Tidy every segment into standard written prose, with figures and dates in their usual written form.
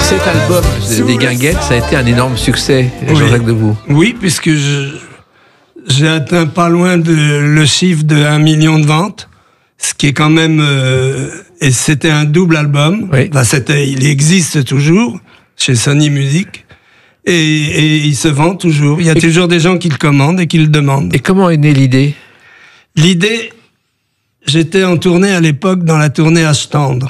Cet album des Guinguettes, ça a été un énorme succès, Jean-Jacques Debout. Oui, puisque j'ai atteint pas loin le chiffre de 1 million de ventes, ce qui est quand même... et c'était un double album. Oui. Enfin, il existe toujours chez Sony Music. Et il se vend toujours. Il y a toujours des gens qui le commandent et qui le demandent. Et comment est née l'idée? L'idée, j'étais en tournée à l'époque, dans la tournée H Tendre.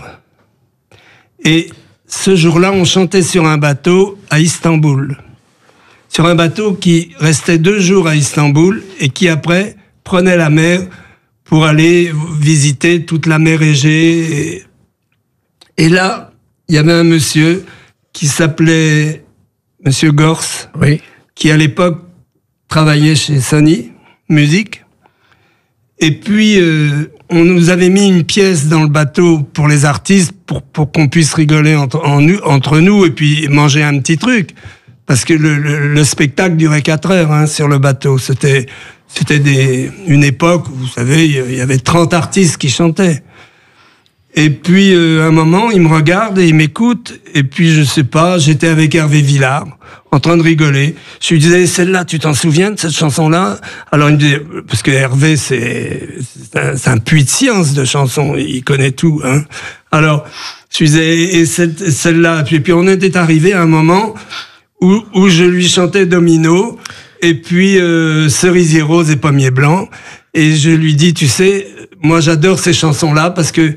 Et ce jour-là, on chantait sur un bateau à Istanbul. Sur un bateau qui restait 2 jours à Istanbul et qui après prenait la mer pour aller visiter toute la mer Égée. Et là, il y avait un monsieur qui s'appelait Monsieur Gors, oui, qui à l'époque travaillait chez Sony Music. Et puis, on nous avait mis une pièce dans le bateau pour les artistes, pour qu'on puisse rigoler entre nous et puis manger un petit truc. Parce que le spectacle durait 4 heures sur le bateau. C'était une époque où, vous savez, il y avait 30 artistes qui chantaient. Et puis, à un moment, il me regarde et il m'écoute. Et puis, je sais pas, j'étais avec Hervé Villard, en train de rigoler. Je lui disais, celle-là, tu t'en souviens de cette chanson-là? Alors, il me disait, parce que Hervé, c'est un puits de science de chansons. Il connaît tout, hein. Alors, je lui disais, et celle-là. Puis, on était arrivé à un moment où je lui chantais Domino, et puis, Cerisier rose et Pommier blanc. Et je lui dis, tu sais, moi, j'adore ces chansons-là parce que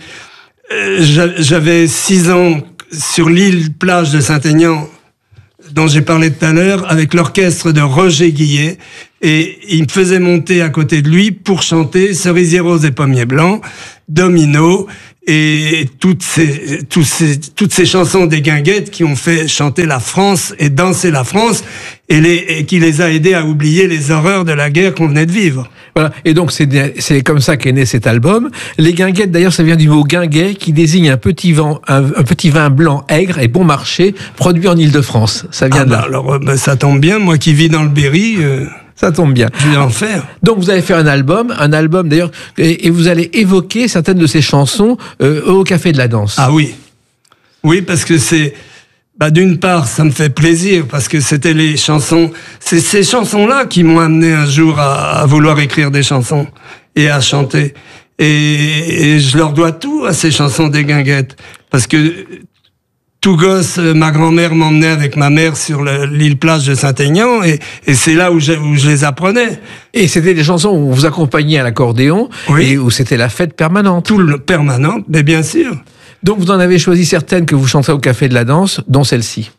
j'avais 6 ans sur l'île plage de Saint-Aignan, dont j'ai parlé tout à l'heure, avec l'orchestre de Roger Guillet, et il me faisait monter à côté de lui pour chanter Cerisier rose et Pommier blanc, Domino, et toutes ces chansons des Guinguettes qui ont fait chanter la France et danser la France, et qui les a aidés à oublier les horreurs de la guerre qu'on venait de vivre. Voilà. Et donc, c'est comme ça qu'est né cet album. Les Guinguettes, d'ailleurs, ça vient du mot guinguet, qui désigne un petit vin blanc aigre et bon marché, produit en Île-de-France. Ça vient de là. Alors, ça tombe bien, moi qui vis dans le Berry, ça tombe bien. Je vais en faire. Donc, vous allez faire un album d'ailleurs, et vous allez évoquer certaines de ces chansons au Café de la Danse. Ah oui. Oui, parce que c'est... d'une part, ça me fait plaisir, parce que c'était les chansons... C'est ces chansons-là qui m'ont amené un jour à vouloir écrire des chansons et à chanter. Et je leur dois tout à ces chansons des Guinguettes. Parce que tout gosse, ma grand-mère m'emmenait avec ma mère sur l'île plage de Saint-Aignan, et c'est là où je les apprenais. Et c'était des chansons où vous accompagniez à l'accordéon, oui, et où c'était la fête permanente. Tout le permanente, mais bien sûr. Donc vous en avez choisi certaines que vous chanterez au Café de la Danse, dont celle-ci.